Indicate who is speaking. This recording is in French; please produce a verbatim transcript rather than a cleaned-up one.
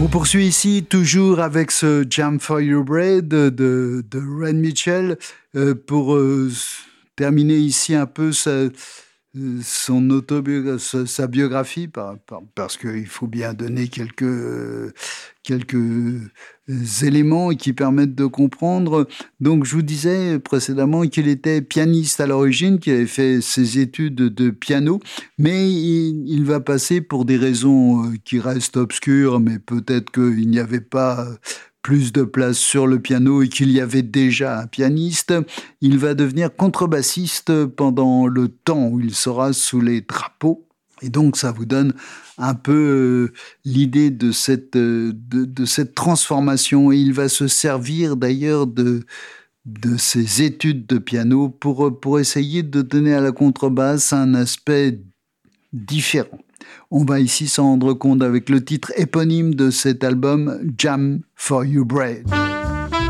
Speaker 1: On poursuit ici toujours avec ce Jam for Your Bread de, de, de Red Mitchell euh, pour euh, terminer ici un peu sa, son autobiographie, sa, sa biographie par, par, parce qu'il faut bien donner quelques, euh, quelques éléments qui permettent de comprendre. Donc je vous disais précédemment qu'il était pianiste à l'origine, qu'il avait fait ses études de piano, mais il, il va passer pour des raisons qui restent obscures, mais peut-être qu'il n'y avait pas plus de place sur le piano et qu'il y avait déjà un pianiste. Il va devenir contrebassiste pendant le temps où il sera sous les drapeaux. Et donc, ça vous donne un peu euh, l'idée de cette, euh, de, de cette transformation. Et il va se servir d'ailleurs de, de ses études de piano pour, pour essayer de donner à la contrebasse un aspect différent. On va ici s'en rendre compte avec le titre éponyme de cet album, Jam for Your Bread.